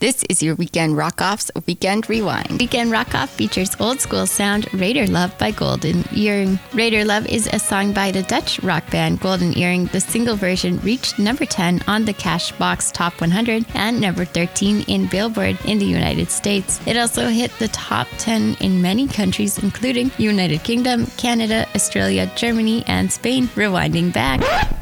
This is your Weekend Rock-Off's Weekend Rewind. Weekend Rock-Off features old school sound Radar Love by Golden Earring. Radar Love is a song by the Dutch rock band Golden Earring. The single version reached number 10 on the Cashbox Top 100 and number 13 in Billboard in the United States. It also hit the top 10 in many countries, including United Kingdom, Canada, Australia, Germany, and Spain. Rewinding back.